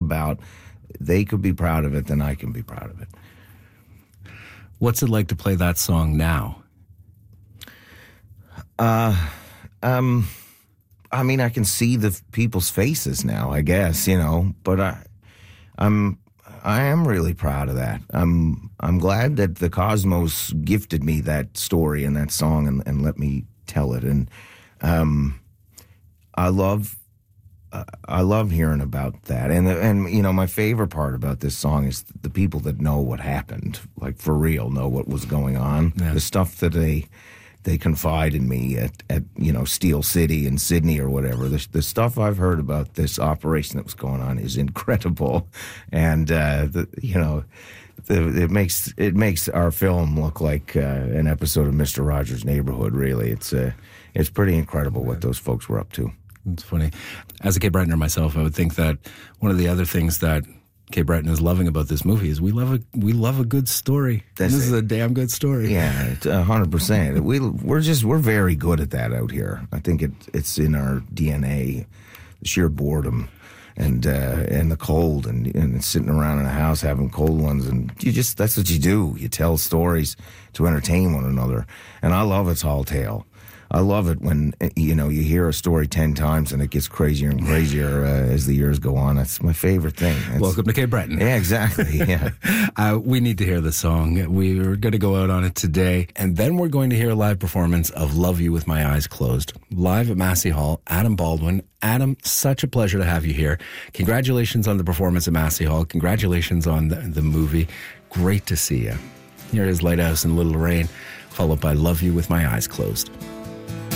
about. They could be proud of it, then I can be proud of it. What's it like to play that song now? I mean, I can see the people's faces now, I guess, but I am really proud of that. I'm glad that the cosmos gifted me that story and that song and let me tell it. And I love hearing about that. And my favorite part about this song is the people that know what happened, like for real, know what was going on. Yeah. The stuff that they confide in me at Steel City in Sydney or whatever. The stuff I've heard about this operation that was going on is incredible, and it makes our film look like an episode of Mr. Rogers' Neighborhood. Really, it's pretty incredible what those folks were up to. It's funny. As a Kay Brentner myself, I would think that one of the other things that Kay Breton is loving about this movie is we love a good story. This is a damn good story. Yeah, it's 100%. We're very good at that out here. I think it's in our DNA, the sheer boredom and the cold and sitting around in a house having cold ones, and that's what you do. You tell stories to entertain one another, and I love a tall tale. I love it when, you hear a story 10 times and it gets crazier and crazier as the years go on. That's my favorite thing. Welcome to Kay Breton. Yeah, exactly. Yeah. We need to hear the song. We're going to go out on it today. And then we're going to hear a live performance of Love You With My Eyes Closed. Live at Massey Hall, Adam Baldwin. Adam, such a pleasure to have you here. Congratulations on the performance at Massey Hall. Congratulations on the movie. Great to see you. Here is Lighthouse and Little Rain, followed by Love You With My Eyes Closed.